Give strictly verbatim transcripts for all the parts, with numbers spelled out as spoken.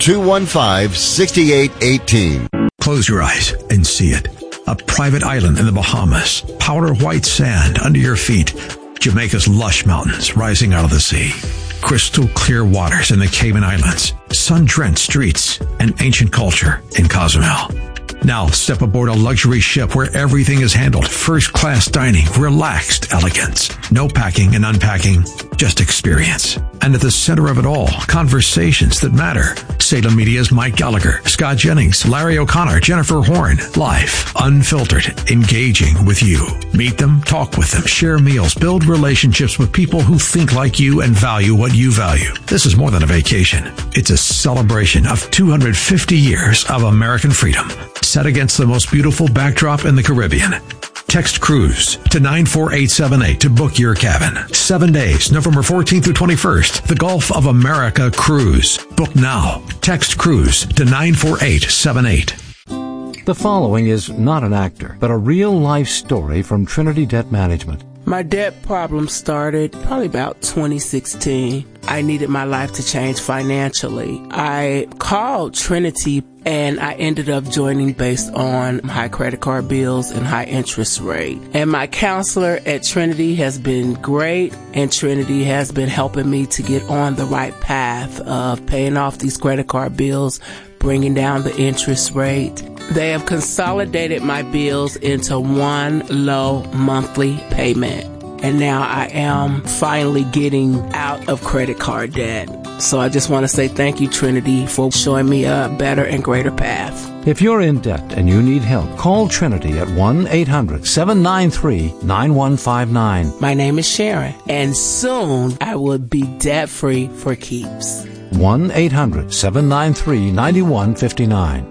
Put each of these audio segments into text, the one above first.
two one five, six eight one eight. Close your eyes and see it. A private island in the Bahamas. Powder white sand under your feet. Jamaica's lush mountains rising out of the sea. Crystal clear waters in the Cayman Islands. Sun-drenched streets and ancient culture in Cozumel. Now step aboard a luxury ship where everything is handled. First-class dining, relaxed elegance. No packing and unpacking, just experience. And at the center of it all, conversations that matter. Salem Media's Mike Gallagher, Scott Jennings, Larry O'Connor, Jennifer Horn. Live, unfiltered, engaging with you. Meet them, talk with them, share meals, build relationships with people who think like you and value what you value. This is more than a vacation. It's a celebration of two hundred fifty years of American freedom, set against the most beautiful backdrop in the Caribbean. Text cruise to nine four eight seven eight to book your cabin. Seven days, November fourteenth through twenty-first. The Gulf of America Cruise. Book now. Text cruise to nine four eight seven eight. The following is not an actor, but a real-life story from Trinity Debt Management. My debt problem started probably about twenty sixteen. I needed my life to change financially. I called Trinity and I ended up joining based on high credit card bills and high interest rate. And my counselor at Trinity has been great, and Trinity has been helping me to get on the right path of paying off these credit card bills, bringing down the interest rate. They have consolidated my bills into one low monthly payment. And now I am finally getting out of credit card debt. So I just want to say thank you, Trinity, for showing me a better and greater path. If you're in debt and you need help, call Trinity at one eight hundred seven nine three nine one five nine. My name is Sharon, and soon I will be debt-free for keeps. one eight hundred seven nine three nine one five nine.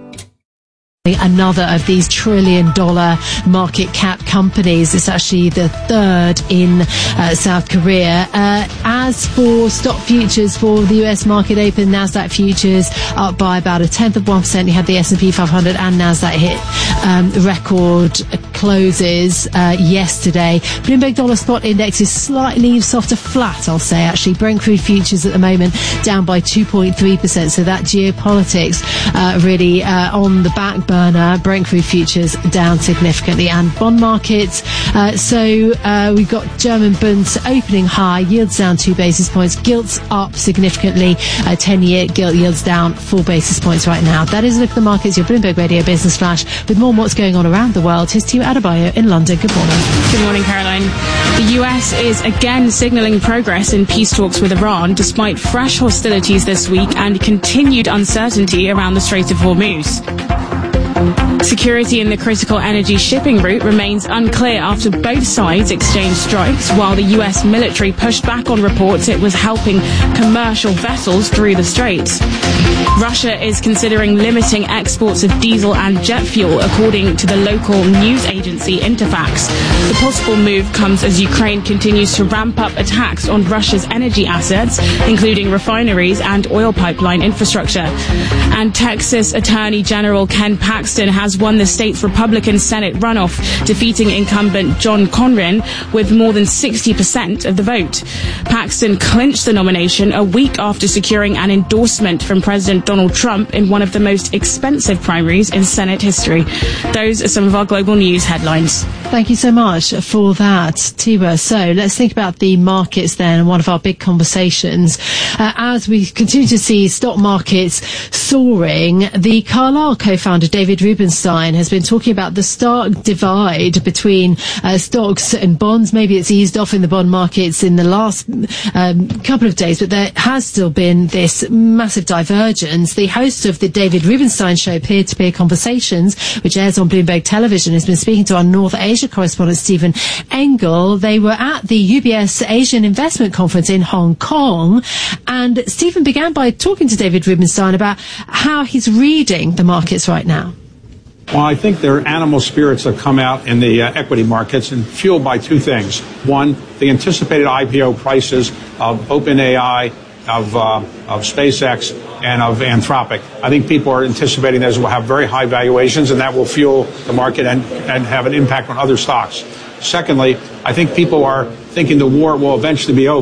Another of these trillion dollar market cap companies. It's actually the third in uh, South Korea. Uh, as for stock futures for the U S market open, NASDAQ futures up by about a tenth of one percent. You had the S and P five hundred and NASDAQ hit um, record closes uh, yesterday. Bloomberg Dollar Spot Index is slightly softer, flat, I'll say, actually. Brent crude futures at the moment down by two point three percent. So that geopolitics uh, really uh, on the back burner. Brent crude futures down significantly, and bond markets. Uh, so uh, we've got German bonds opening high, yields down two basis points, gilts up significantly. Uh, ten-year gilt yields down four basis points right now. That is a look at the markets. Your Bloomberg Radio Business Flash with more on what's going on around the world. Here's Tia Adebayo in London. Good morning. Good morning, Caroline. The U S is again signalling progress in peace talks with Iran, despite fresh hostilities this week and continued uncertainty around the Strait of Hormuz. Security in the critical energy shipping route remains unclear after both sides exchanged strikes, while the U S military pushed back on reports it was helping commercial vessels through the straits. Russia is considering limiting exports of diesel and jet fuel, according to the local news agency Interfax. The possible move comes as Ukraine continues to ramp up attacks on Russia's energy assets, including refineries and oil pipeline infrastructure. And Texas Attorney General Ken Paxton has won the state's Republican Senate runoff, defeating incumbent John Conran with more than sixty percent of the vote. Paxton clinched the nomination a week after securing an endorsement from President Donald Trump in one of the most expensive primaries in Senate history. Those are some of our global news headlines. Thank you so much for that, Tiwa. So let's think about the markets then, one of our big conversations. Uh, as we continue to see stock markets soaring, the Carlyle co-founder David Rubenstein has been talking about the stark divide between uh, stocks and bonds. Maybe it's eased off in the bond markets in the last um, couple of days, but there has still been this massive divergence. The host of the David Rubenstein Show, Peer-to-Peer Conversations, which airs on Bloomberg Television, has been speaking to our North Asia correspondent Stephen Engel. They were at the U B S Asian Investment Conference in Hong Kong, and Stephen began by talking to David Rubenstein about how he's reading the markets right now. Well, I think there are animal spirits that come out in the uh, equity markets and fueled by two things. One, the anticipated I P O prices of OpenAI, of, uh, of SpaceX, and of Anthropic. I think people are anticipating those will have very high valuations, and that will fuel the market and, and have an impact on other stocks. Secondly, I think people are thinking the war will eventually be over.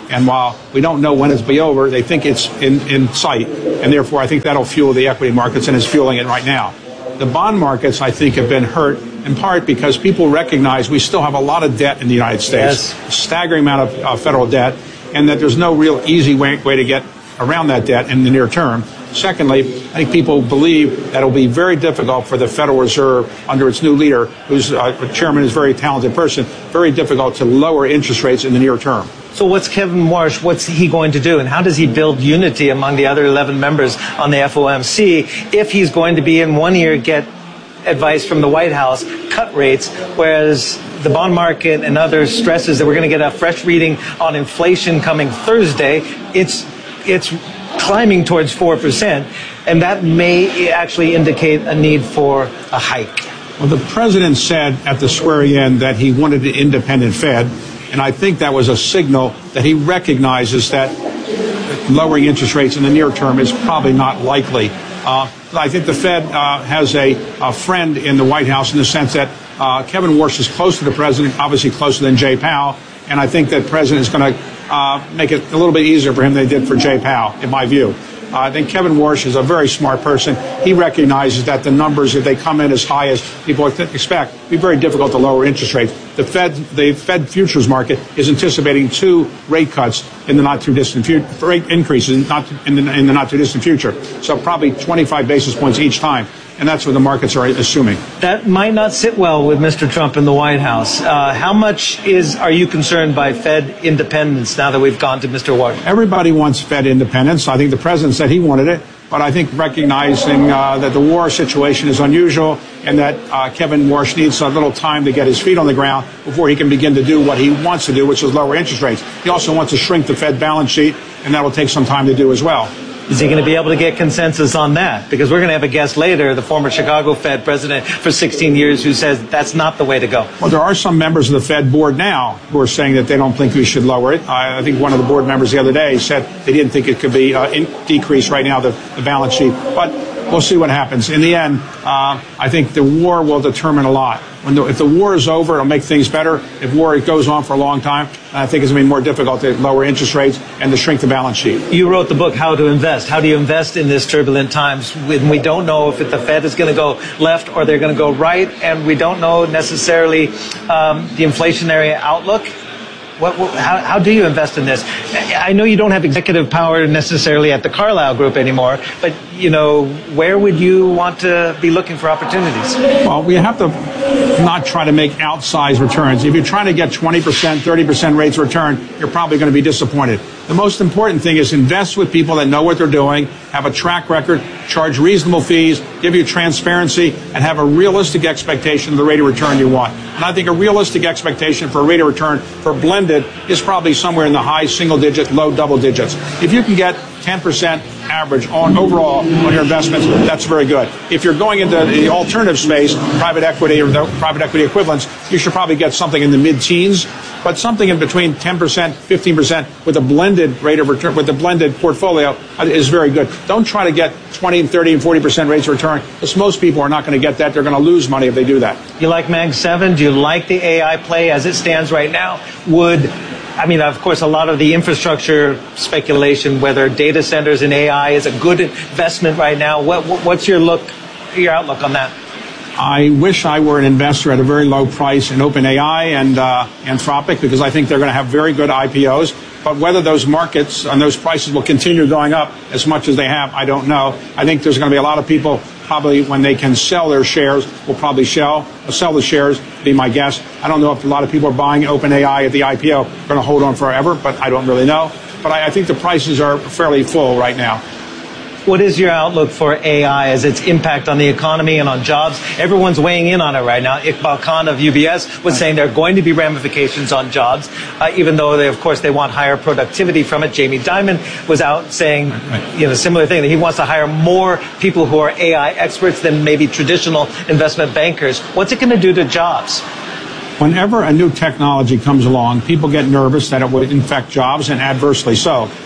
And while we don't know when it's be over, they think it's in, in sight. And therefore, I think that'll fuel the equity markets, and is fueling it right now. The bond markets, I think, have been hurt in part because people recognize we still have a lot of debt in the United States, yes. a staggering amount of uh, federal debt, and that there's no real easy way, way to get around that debt in the near term. Secondly, I think people believe that it will be very difficult for the Federal Reserve under its new leader, whose uh, chairman is a very talented person, very difficult to lower interest rates in the near term. So what's Kevin Warsh, what's he going to do? And how does he build unity among the other eleven members on the F O M C if he's going to be in one year get advice from the White House, cut rates, whereas the bond market and other stresses that we're going to get a fresh reading on inflation coming Thursday, it's it's climbing towards four percent, and that may actually indicate a need for a hike. Well, the president said at the swearing-in that he wanted an independent Fed, and I think that was a signal that he recognizes that lowering interest rates in the near term is probably not likely. Uh, I think the Fed uh, has a, a friend in the White House in the sense that uh, Kevin Warsh is close to the president, obviously closer than Jay Powell, and I think that the president is going to uh, make it a little bit easier for him than they did for Jay Powell, in my view. Uh, I think Kevin Warsh is a very smart person. He recognizes that the numbers, if they come in as high as people expect, will be very difficult to lower interest rates. The Fed, the Fed futures market is anticipating two rate cuts in the not too distant future, rate increases not in the, in the not too distant future. So probably twenty-five basis points each time. And that's what the markets are assuming. That might not sit well with Mister Trump in the White House. Uh, how much is are you concerned by Fed independence now that we've gone to Mister Warsh? Everybody wants Fed independence. I think the president said he wanted it. But I think recognizing uh, that the war situation is unusual and that uh, Kevin Warsh needs a little time to get his feet on the ground before he can begin to do what he wants to do, which is lower interest rates. He also wants to shrink the Fed balance sheet, and that will take some time to do as well. Is he going to be able to get consensus on that? Because we're going to have a guest later, the former Chicago Fed president for sixteen years, who says that's not the way to go. Well, there are some members of the Fed board now who are saying that they don't think we should lower it. I, I think one of the board members the other day said they didn't think it could be uh, in, decreased right now, the, the balance sheet. But we'll see what happens. In the end, uh, I think the war will determine a lot. When the, if the war is over, it'll make things better. If war goes on for a long time, I think it's going to be more difficult to lower interest rates and to shrink the balance sheet. You wrote the book, How to Invest. How do you invest in this turbulent times when we don't know if the Fed is going to go left or they're going to go right, and we don't know necessarily um, the inflationary outlook? What, what, how, how do you invest in this? I know you don't have executive power necessarily at the Carlyle Group anymore, but, you know, where would you want to be looking for opportunities? Well, we have to not try to make outsized returns. If you're trying to get twenty percent, thirty percent rates of return, you're probably going to be disappointed. The most important thing is invest with people that know what they're doing, have a track record, charge reasonable fees, give you transparency, and have a realistic expectation of the rate of return you want. And I think a realistic expectation for a rate of return for blended is probably somewhere in the high single digit, low double digits. If you can get ten percent average on overall on your investments, that's very good. If you're going into the alternative space, private equity or the private equity equivalents, you should probably get something in the mid-teens, but something in between ten percent, fifteen percent with a blended rate of return, with a blended portfolio is very good. Don't try to get twenty and thirty and forty percent rates of return, because most people are not going to get that. They're going to lose money if they do that. You like Mag seven? Do you like the A I play as it stands right now? Would I mean, of course, a lot of the infrastructure speculation, whether data centers and A I is a good investment right now. What, what's your look, your outlook on that? I wish I were an investor at a very low price in OpenAI and uh, Anthropic, because I think they're going to have very good I P Os. But whether those markets and those prices will continue going up as much as they have, I don't know. I think there's going to be a lot of people probably when they can sell their shares will probably sell, sell the shares, be my guess. I don't know if a lot of people are buying OpenAI at the I P O, going to hold on forever, but I don't really know. But I, I think the prices are fairly full right now. What is your outlook for A I as its impact on the economy and on jobs? Everyone's weighing in on it right now. Iqbal Khan of U B S was saying there are going to be ramifications on jobs, uh, even though they, of course, they want higher productivity from it. Jamie Dimon was out saying, you know, similar thing, that he wants to hire more people who are A I experts than maybe traditional investment bankers. What's it going to do to jobs? Whenever a new technology comes along, people get nervous that it would infect jobs, and adversely so.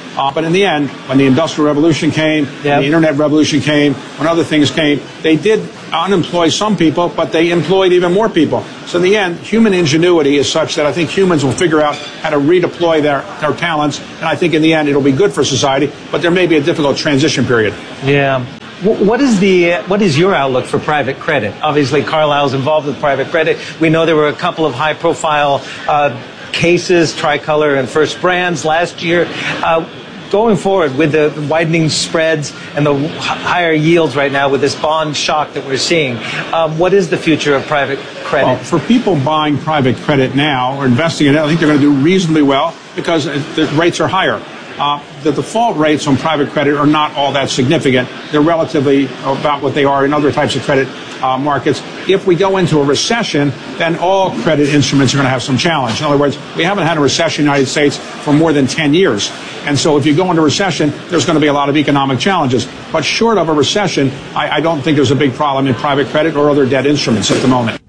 Uh, but in the end, when the Industrial Revolution came, Yep. when the Internet Revolution came, when other things came, they did unemploy some people, but they employed even more people. So in the end, human ingenuity is such that I think humans will figure out how to redeploy their, their talents, and I think in the end it'll be good for society, but there may be a difficult transition period. Yeah. Wh- What is the uh, what is your outlook for private credit? Obviously, Carlyle's involved with private credit. We know there were a couple of high-profile uh, cases, Tricolor and First Brands last year. Uh, going forward with the widening spreads and the h- higher yields right now with this bond shock that we're seeing, um, what is the future of private credit? Well, for people buying private credit now or investing in it, I think they're going to do reasonably well because uh, the rates are higher. Uh, the default rates on private credit are not all that significant. They're relatively about what they are in other types of credit uh, markets. If we go into a recession, then all credit instruments are going to have some challenge. In other words, we haven't had a recession in the United States for more than ten years. And so if you go into recession, there's going to be a lot of economic challenges. But short of a recession, I, I don't think there's a big problem in private credit or other debt instruments at the moment.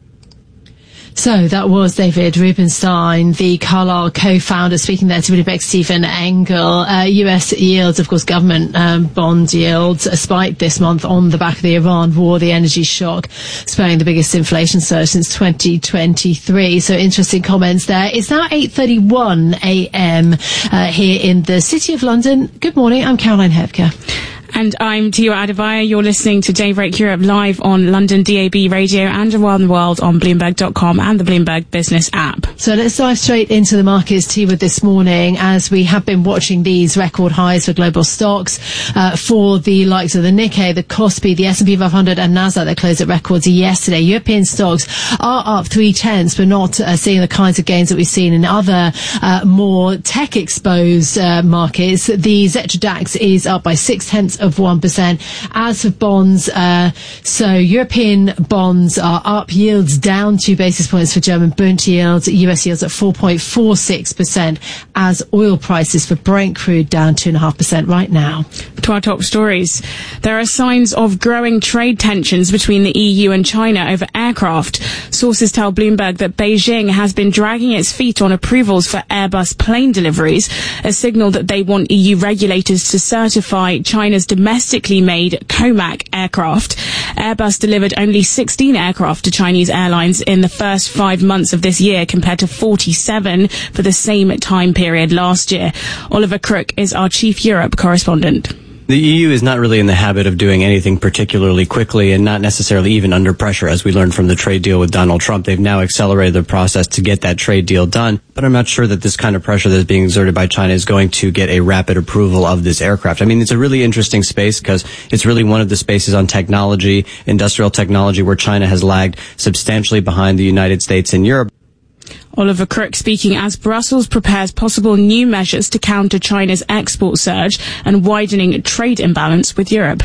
So that was David Rubenstein, the Carlyle co-founder, speaking there to Bloomberg's Stephen Engel. Uh, U S yields, of course, government um, bond yields spiked this month on the back of the Iran war, the energy shock, spurring the biggest inflation surge since twenty twenty-three. So interesting comments there. It's now eight thirty-one a.m. Uh, here in the City of London. Good morning. I'm Caroline Hebke. And I'm Tia Adivaya. You're listening to Daybreak Europe live on London D A B radio and around the world on Bloomberg dot com and the Bloomberg Business app. So let's dive straight into the markets, Tia, this morning, as we have been watching these record highs for global stocks uh, for the likes of the Nikkei, the Kospi, the S and P five hundred and Nasdaq that closed at records yesterday. European stocks are up three tenths, but not uh, seeing the kinds of gains that we've seen in other uh, more tech-exposed uh, markets. The Xetra DAX is up by six tenths of one percent. As for bonds, uh, so European bonds are up, yields down two basis points for German Bund yields, U S yields at four point four six percent, as oil prices for Brent crude down two point five percent right now. To our top stories. There are signs of growing trade tensions between the E U and China over aircraft. Sources tell Bloomberg that Beijing has been dragging its feet on approvals for Airbus plane deliveries, a signal that they want E U regulators to certify China's domestically made Comac aircraft. Airbus delivered only sixteen aircraft to Chinese airlines in the first five months of this year compared to forty-seven for the same time period last year. Oliver Crook is our chief Europe correspondent. The E U is not really in the habit of doing anything particularly quickly and not necessarily even under pressure, as we learned from the trade deal with Donald Trump. They've now accelerated the process to get that trade deal done, but I'm not sure that this kind of pressure that's being exerted by China is going to get a rapid approval of this aircraft. I mean, it's a really interesting space because it's really one of the spaces on technology, industrial technology, where China has lagged substantially behind the United States and Europe. Oliver Crook speaking as Brussels prepares possible new measures to counter China's export surge and widening trade imbalance with Europe.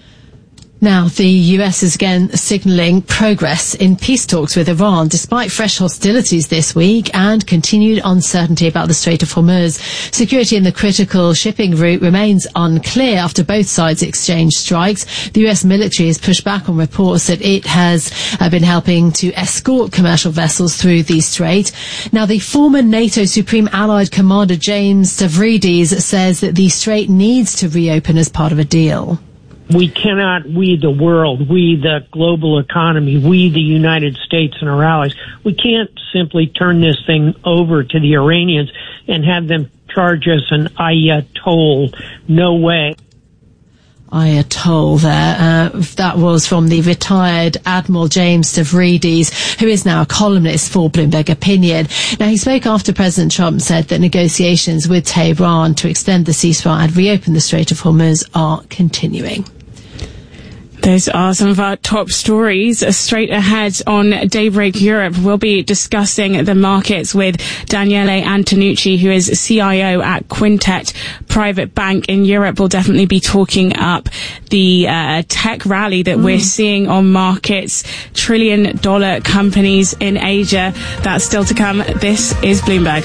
Now, the U S is again signalling progress in peace talks with Iran, despite fresh hostilities this week and continued uncertainty about the Strait of Hormuz. Security in the critical shipping route remains unclear after both sides exchanged strikes. The U S military has pushed back on reports that it has uh, been helping to escort commercial vessels through the strait. Now, the former NATO Supreme Allied Commander James Stavridis says that the strait needs to reopen as part of a deal. We cannot, we the world, we the global economy, we the United States and our allies, we can't simply turn this thing over to the Iranians and have them charge us an ayatollah. No way. Ayatollah there. Uh, that was from the retired Admiral James Stavridis, who is now a columnist for Bloomberg Opinion. Now, he spoke after President Trump said that negotiations with Tehran to extend the ceasefire and reopen the Strait of Hormuz are continuing. Those are some of our top stories. Straight ahead on Daybreak Europe, we'll be discussing the markets with Daniele Antonucci, who is C I O at Quintet Private Bank in Europe. We'll definitely be talking up the uh, tech rally that mm. we're seeing on markets, trillion dollar companies in Asia. That's still to come. This is Bloomberg.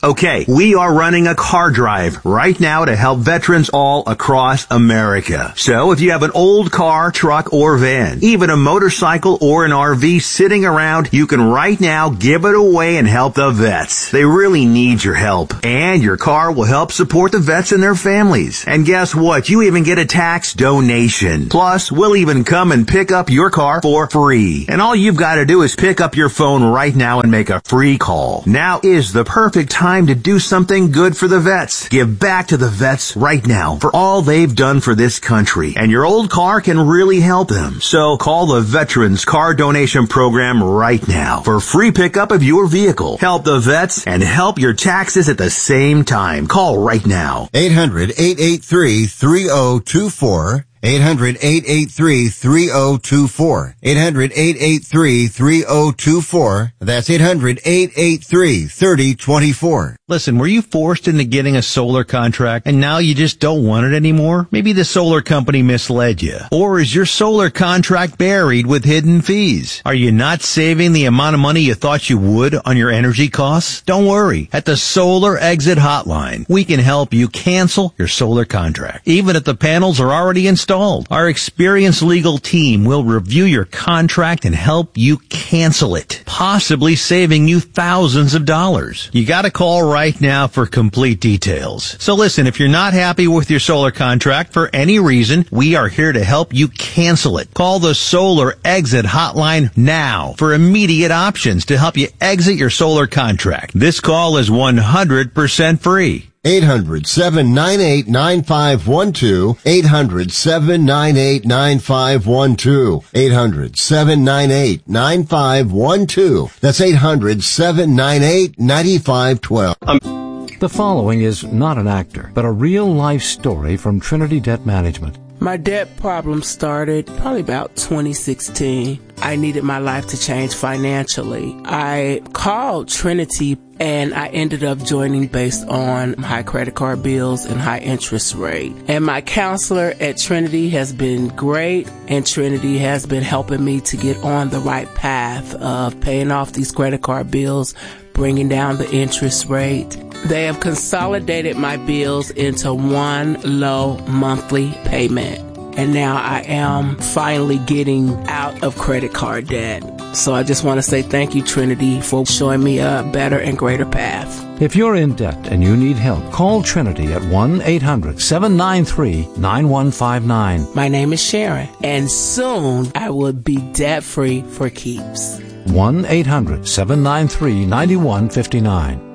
Okay, we are running a car drive right now to help veterans all across America. So if you have an old car, truck, or van, even a motorcycle or an R V sitting around, you can right now give it away and help the vets. They really need your help. And your car will help support the vets and their families. And guess what? You even get a tax donation. Plus, we'll even come and pick up your car for free. And all you've got to do is pick up your phone right now and make a free call. Now is the perfect time to do something good for the vets. Give back to the vets right now for all they've done for this country. And your old car can really help them. So call the Veterans Car Donation Program right now for free pickup of your vehicle. Help the vets and help your taxes at the same time. Call right now. eight hundred, eight eight three, three oh two four. eight hundred, eight eight three, three oh two four. eight hundred, eight eight three, three oh two four. That's eight hundred, eight eight three, three oh two four. Listen, were you forced into getting a solar contract and now you just don't want it anymore? Maybe the solar company misled you. Or is your solar contract buried with hidden fees? Are you not saving the amount of money you thought you would on your energy costs? Don't worry. At the Solar Exit Hotline, we can help you cancel your solar contract, even if the panels are already installed. Our experienced legal team will review your contract and help you cancel it, possibly saving you thousands of dollars. You gotta call right now for complete details. So listen, if you're not happy with your solar contract for any reason, we are here to help you cancel it. Call the Solar Exit Hotline now for immediate options to help you exit your solar contract. This call is one hundred percent free. eight hundred, seven nine eight, nine five one two. eight hundred, seven nine eight, nine five one two. eight hundred, seven nine eight, nine five one two. That's eight hundred, seven nine eight, nine five one two. The following is not an actor, but a real-life story from Trinity Debt Management. My debt problem started probably about twenty sixteen. I needed my life to change financially. I called Trinity and I ended up joining based on high credit card bills and high interest rate. And my counselor at Trinity has been great, and Trinity has been helping me to get on the right path of paying off these credit card bills, bringing down the interest rate. They have consolidated my bills into one low monthly payment. And now I am finally getting out of credit card debt. So I just want to say thank you, Trinity, for showing me a better and greater path. If you're in debt and you need help, call Trinity at one eight hundred, seven nine three, nine one five nine. My name is Sharon, and soon I will be debt-free for keeps. one eight hundred, seven nine three, nine one five nine.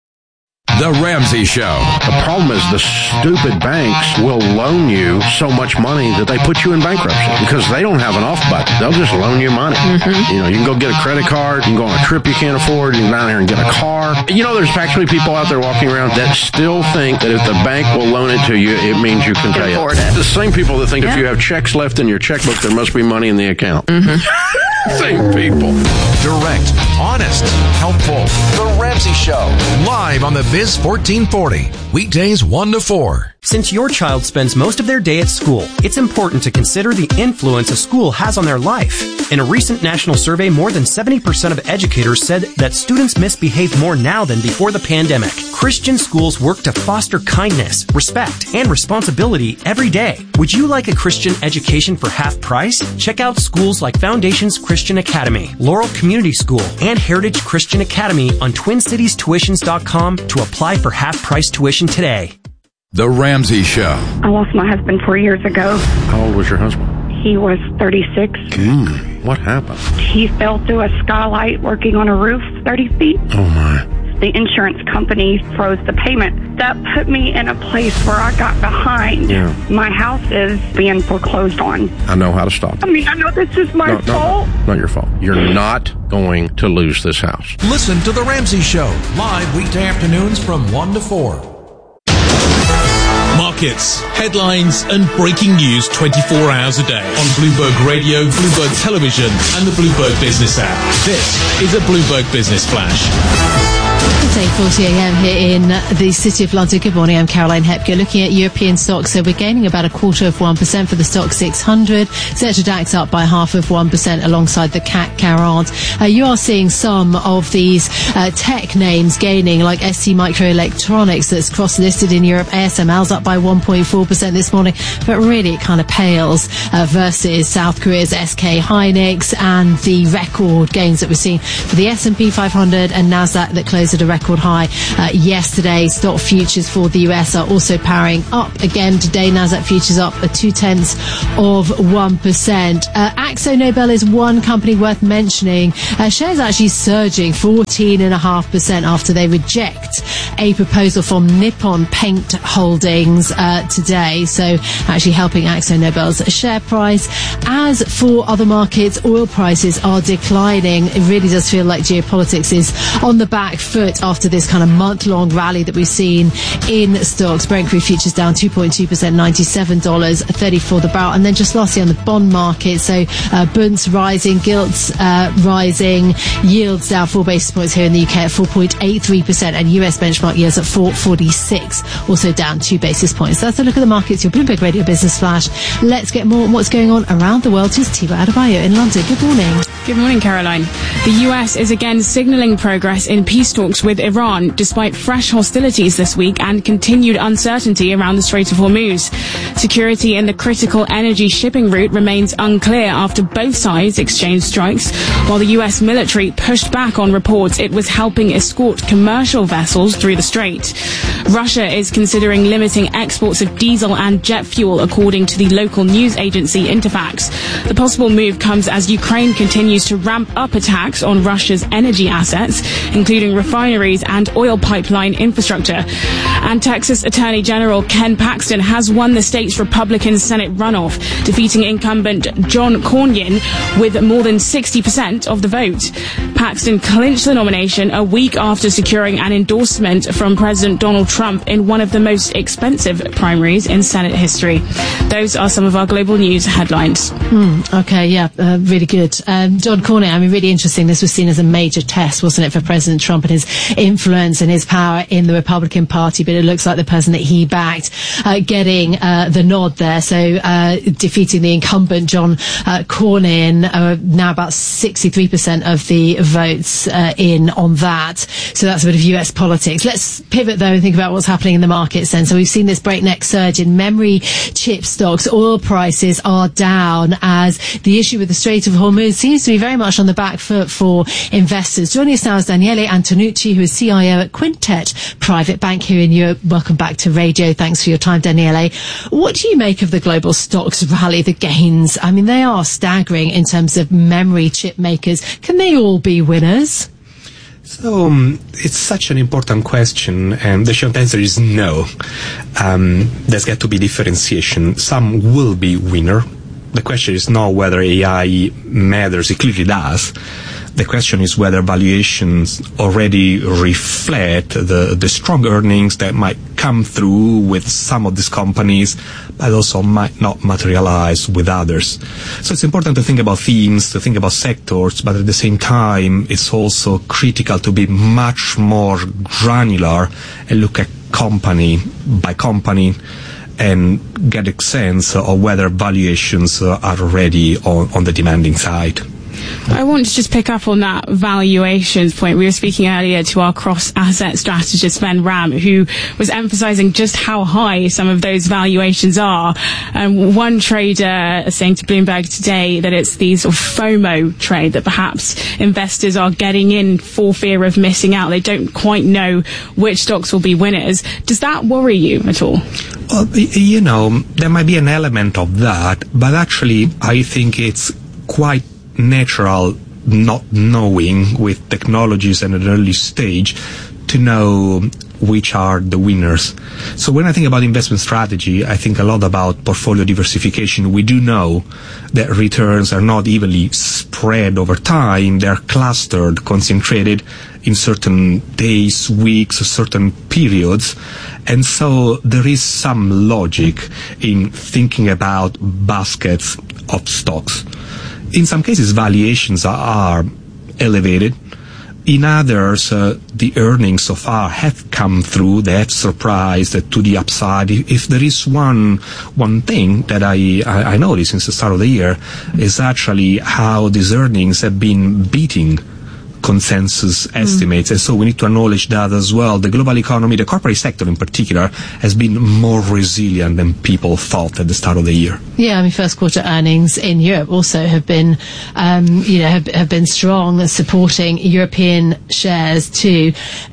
The Ramsey Show. The problem is the stupid banks will loan you so much money that they put you in bankruptcy because they don't have an off button. They'll just loan you money. Mm-hmm. You know, you can go get a credit card. You can go on a trip you can't afford. You can go down there and get a car. You know, there's actually people out there walking around that still think that if the bank will loan it to you, it means you can pay it. it. The same people that think yeah. if you have checks left in your checkbook, there must be money in the account. Mm-hmm. Same people. Direct, honest, helpful. The Ramsey Show. Live on the Viz fourteen forty. Weekdays one to four. Since your child spends most of their day at school, it's important to consider the influence a school has on their life. In a recent national survey, more than seventy percent of educators said that students misbehave more now than before the pandemic. Christian schools work to foster kindness, respect, and responsibility every day. Would you like a Christian education for half price? Check out schools like Foundations Christian Academy, Laurel Community School, and Heritage Christian Academy on twin cities tuitions dot com to apply for half price tuition today. The Ramsey Show. I lost my husband four years ago. How old was your husband? He was thirty-six. Mm, what happened? He fell through a skylight working on a roof thirty feet. Oh, my. The insurance company froze the payment. That put me in a place where I got behind. Yeah. My house is being foreclosed on. I know how to stop it. I mean, I know this is my no, fault. No, not your fault. You're not going to lose this house. Listen to The Ramsey Show, live weekday afternoons from one to four. Markets, headlines, and breaking news twenty-four hours a day on Bloomberg Radio, Bloomberg Television, and the Bloomberg Business app. This is a Bloomberg Business Flash. eight forty a m here in the City of London. Good morning, I'm Caroline Hepker. Looking at European stocks, so we're gaining about a quarter of one percent for the stock six hundred. Xetra DAX up by half of one percent alongside the C A C quarante. Uh, you are seeing some of these uh, tech names gaining, like S T Microelectronics that's cross-listed in Europe. A S M L's up by one point four percent this morning, but really it kind of pales uh, versus South Korea's S K Hynix and the record gains that we're seeing for the S and P five hundred and NASDAQ that closed at a record high uh, yesterday. Stock futures for the U S are also powering up again today. NASDAQ futures up a two-tenths of one percent. Uh, Akzo Nobel is one company worth mentioning. Uh, shares actually surging fourteen point five percent after they reject a proposal from Nippon Paint Holdings uh, today, so actually helping Akzo Nobel's share price. As for other markets, oil prices are declining. It really does feel like geopolitics is on the back foot after this kind of month-long rally that we've seen in stocks. Brent crude futures down two point two percent, ninety-seven dollars thirty-four the barrel. And then just lastly on the bond market, so uh, Bunds rising, gilts uh, rising, yields down four basis points here in the U K at four point eight three percent, and U S benchmark yields at four forty-six, also down two basis points. That's a look at the markets, your Bloomberg Radio Business Flash. Let's get more on what's going on around the world. Here's Tiba Adebayo in London. Good morning. Good morning, Caroline. The U S is again signalling progress in peace talks with Iran, despite fresh hostilities this week and continued uncertainty around the Strait of Hormuz. Security in the critical energy shipping route remains unclear after both sides exchanged strikes, while the U S military pushed back on reports it was helping escort commercial vessels through the strait. Russia is considering limiting exports of diesel and jet fuel, according to the local news agency Interfax. The possible move comes as Ukraine continues to ramp up attacks on Russia's energy assets, including refineries and oil pipeline infrastructure. And Texas Attorney General Ken Paxton has won the state's Republican Senate runoff, defeating incumbent John Cornyn with more than sixty percent of the vote. Paxton clinched the nomination a week after securing an endorsement from President Donald Trump in one of the most expensive primaries in Senate history. Those are some of our global news headlines. Mm, okay, yeah, uh, really good. Um, John Cornyn, I mean, really interesting. This was seen as a major test, wasn't it, for President Trump and his influence and his power in the Republican Party, but it looks like the person that he backed uh, getting uh, the nod there, so uh, defeating the incumbent John uh, Cornyn, uh, now about sixty-three percent of the votes uh, in on that. So that's a bit of U S politics. Let's pivot, though, and think about what's happening in the markets then. So we've seen this breakneck surge in memory chip stocks. Oil prices are down as the issue with the Strait of Hormuz seems to be very much on the back foot for investors. Joining us now is Daniele Antonucci, who is C I O at Quintet Private Bank here in Europe. Welcome back to radio. Thanks for your time, Daniele. What do you make of the global stocks rally, the gains? I mean, they are staggering in terms of memory chip makers. Can they all be winners? So um, it's such an important question, and the short answer is no. Um, there's got to be differentiation. Some will be winner. The question is not whether A I matters. It clearly does. The question is whether valuations already reflect the, the strong earnings that might come through with some of these companies, but also might not materialize with others. So it's important to think about themes, to think about sectors, but at the same time, it's also critical to be much more granular and look at company by company and get a sense of whether valuations are already on, on the demanding side. I want to just pick up on that valuations point. We were speaking earlier to our cross-asset strategist, Ben Ram, who was emphasizing just how high some of those valuations are. Um, one trader is saying to Bloomberg today that it's the sort of FOMO trade, that perhaps investors are getting in for fear of missing out. They don't quite know which stocks will be winners. Does that worry you at all? Well, you know, there might be an element of that, but actually I think it's quite natural not knowing with technologies at an early stage to know which are the winners. So when I think about investment strategy, I think a lot about portfolio diversification. We do know that returns are not evenly spread over time. They're clustered, concentrated in certain days, weeks, or certain periods. And so there is some logic in thinking about baskets of stocks. In some cases, valuations are elevated. in others, uh, the earnings so far have come through. They have surprised uh, to the upside. If, if there is one one thing that I, I, I noticed since the start of the year, is actually how these earnings have been beating consensus estimates. Mm. And so we need to acknowledge that as well. The global economy, the corporate sector in particular, has been more resilient than people thought at the start of the year. Yeah, I mean, first quarter earnings in Europe also have been, um, you know, have, have been strong, supporting European shares too.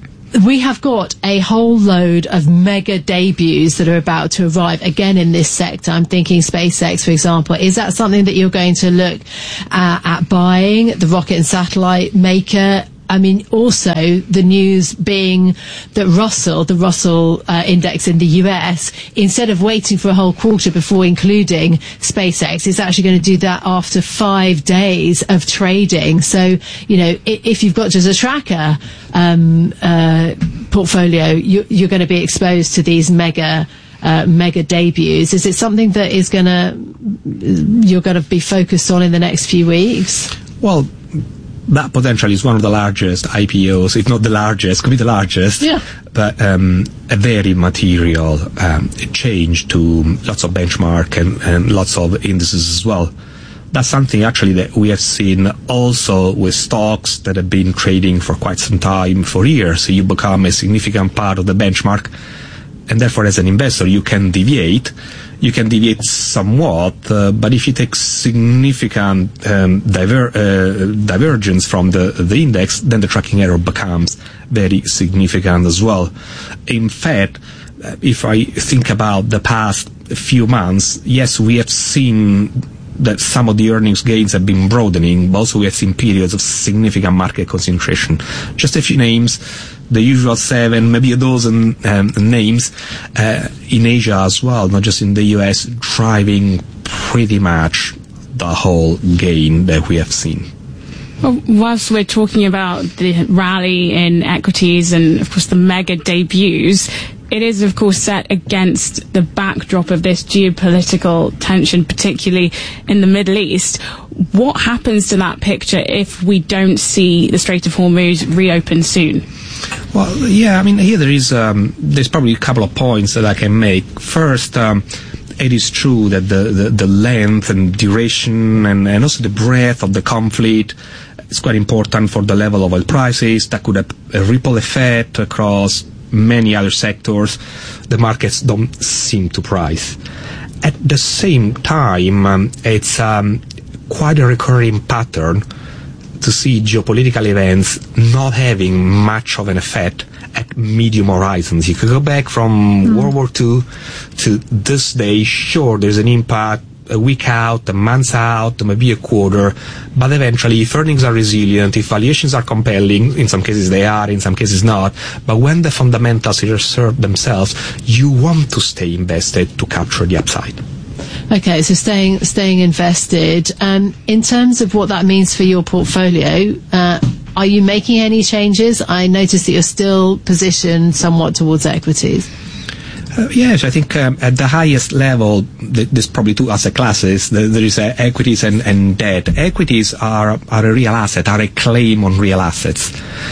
We have got a whole load of mega debuts that are about to arrive again in this sector. I'm thinking SpaceX, for example. Is that something that you're going to look uh, at buying? The rocket and satellite maker. I mean, also the news being that Russell, the Russell uh, index in the U S, instead of waiting for a whole quarter before including SpaceX, is actually going to do that after five days of trading. So, you know, if you've got just a tracker um, uh, portfolio, you, you're going to be exposed to these mega Uh, mega debuts. Is it something that is going to you're going to be focused on in the next few weeks? Well, that potentially is one of the largest I P Os, if not the largest, could be the largest. Yeah. But um, a very material um, change to lots of benchmark and, and lots of indices as well. That's something actually that we have seen also with stocks that have been trading for quite some time, for years. So you become a significant part of the benchmark, and therefore as an investor you can deviate. You can deviate somewhat, uh, but if you take significant um, diver- uh, divergence from the, the index, then the tracking error becomes very significant as well. In fact, uh, if I think about the past few months, yes, we have seen that some of the earnings gains have been broadening, but also we have seen periods of significant market concentration. Just a few names, the usual seven, maybe a dozen um, names uh, in Asia as well, not just in the U S, driving pretty much the whole gain that we have seen. Well, whilst we're talking about the rally in equities and, of course, the mega debuts, it is, of course, set against the backdrop of this geopolitical tension, particularly in the Middle East. What happens to that picture if we don't see the Strait of Hormuz reopen soon? Well, yeah, I mean, here there is, um, there's probably a couple of points that I can make. First, um, it is true that the, the, the length and duration and, and also the breadth of the conflict is quite important for the level of oil prices. That could have a ripple effect across many other sectors. The markets don't seem to price. At the same time, um, it's um, quite a recurring pattern to see geopolitical events not having much of an effect at medium horizons. You could go back from mm. World War Two to this day. Sure, there's an impact a week out, a month out, maybe a quarter, but eventually if earnings are resilient, if valuations are compelling, in some cases they are, in some cases not, but when the fundamentals assert themselves, you want to stay invested to capture the upside. Okay, so staying staying invested. Um, in terms of what that means for your portfolio, uh, are you making any changes? I noticed that you're still positioned somewhat towards equities. Uh, yes, I think um, at the highest level, th- there's probably two asset classes. There, there is uh, equities and, and debt. Equities are, are a real asset, are a claim on real assets.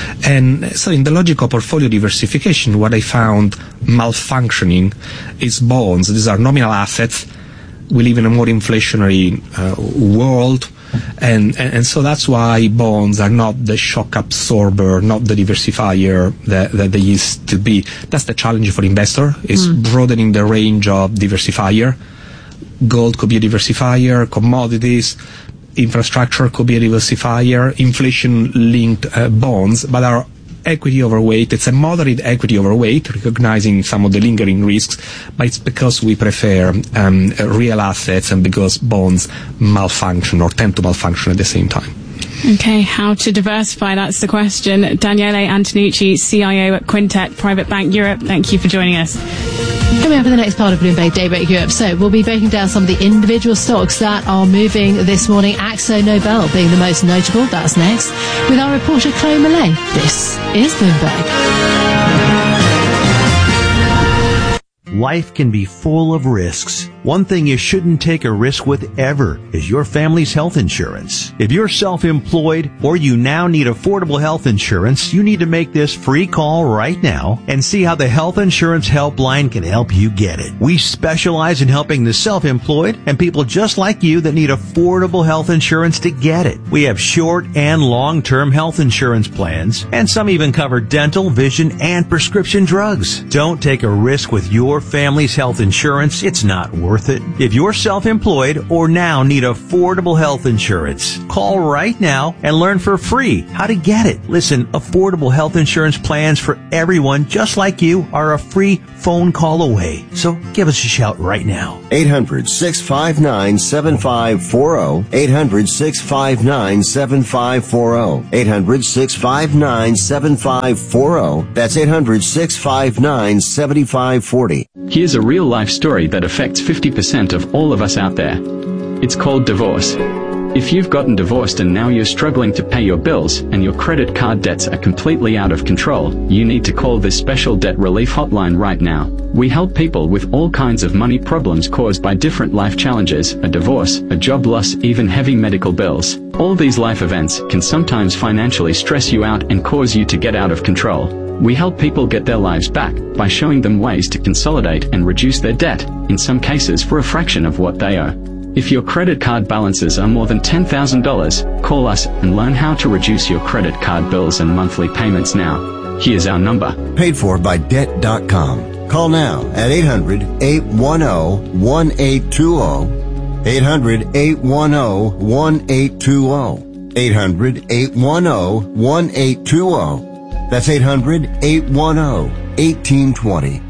And so in the logic of portfolio diversification, what I found malfunctioning is bonds. These are nominal assets. We live in a more inflationary uh, world. And, and and so that's why bonds are not the shock absorber, not the diversifier that, that they used to be. That's the challenge for investor, is mm. broadening the range of diversifier. Gold could be a diversifier, commodities, infrastructure could be a diversifier, inflation-linked uh, bonds, but are equity overweight. It's a moderate equity overweight, recognizing some of the lingering risks, but it's because we prefer um, real assets and because bonds malfunction or tend to malfunction at the same time. Okay, how to diversify, that's the question. Daniele Antonucci, C I O at Quintet Private Bank Europe, thank you for joining us. Coming up in the next part of Bloomberg Daybreak Europe, so we'll be breaking down some of the individual stocks that are moving this morning, Akzo Nobel being the most notable. That's next, with our reporter Chloe Millay. This is Bloomberg. Life can be full of risks. One thing you shouldn't take a risk with ever is your family's health insurance. If you're self-employed or you now need affordable health insurance, you need to make this free call right now and see how the Health Insurance Helpline can help you get it. We specialize in helping the self-employed and people just like you that need affordable health insurance to get it. We have short and long-term health insurance plans, and some even cover dental, vision, and prescription drugs. Don't take a risk with your family's health insurance. It's not worth it. If you're self-employed or now need affordable health insurance, call right now and learn for free how to get it. Listen, affordable health insurance plans for everyone just like you are a free phone call away. So give us a shout right now. eight hundred, six five nine, seven five four zero. eight hundred, six five nine, seven five four zero. eight hundred, six five nine, seven five four zero. That's eight hundred, six five nine, seven five four zero. Here's a real-life story that affects fifty percent of all of us out there. It's called divorce. If you've gotten divorced and now you're struggling to pay your bills and your credit card debts are completely out of control, you need to call this special debt relief hotline right now. We help people with all kinds of money problems caused by different life challenges, a divorce, a job loss, even heavy medical bills. All these life events can sometimes financially stress you out and cause you to get out of control. We help people get their lives back by showing them ways to consolidate and reduce their debt, in some cases for a fraction of what they owe. If your credit card balances are more than ten thousand dollars, call us and learn how to reduce your credit card bills and monthly payments now. Here's our number. Paid for by debt dot com. Call now at eight hundred, eight one zero, one eight two zero. eight hundred, eight one zero, one eight two zero. eight hundred, eight one zero, one eight two zero. That's eight hundred, eight one zero, one eight two zero.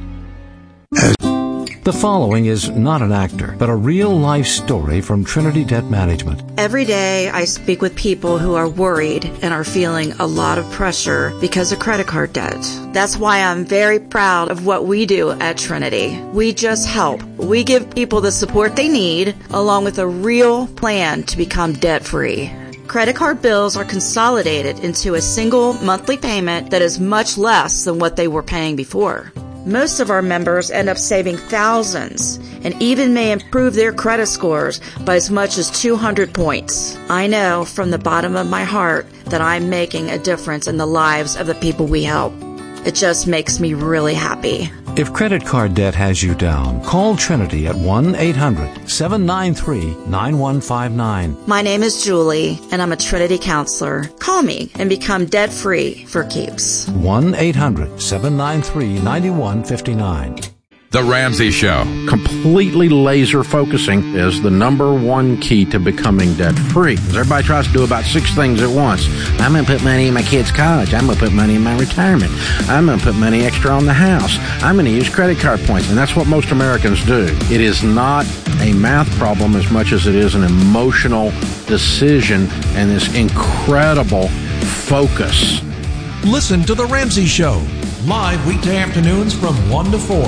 The following is not an actor, but a real-life story from Trinity Debt Management. Every day I speak with people who are worried and are feeling a lot of pressure because of credit card debt. That's why I'm very proud of what we do at Trinity. We just help. We give people the support they need, along with a real plan to become debt-free. Credit card bills are consolidated into a single monthly payment that is much less than what they were paying before. Most of our members end up saving thousands and even may improve their credit scores by as much as two hundred points. I know from the bottom of my heart that I'm making a difference in the lives of the people we help. It just makes me really happy. If credit card debt has you down, call Trinity at one eight hundred, seven nine three, nine one five nine. My name is Julie, and I'm a Trinity counselor. Call me and become debt-free for keeps. one eight hundred, seven nine three, nine one five nine. The Ramsey Show. Completely laser focusing is the number one key to becoming debt free. Everybody tries to do about six things at once. I'm going to put money in my kids' college. I'm going to put money in my retirement. I'm going to put money extra on the house. I'm going to use credit card points. And that's what most Americans do. It is not a math problem as much as it is an emotional decision and this incredible focus. Listen to The Ramsey Show, live weekday afternoons from one to four.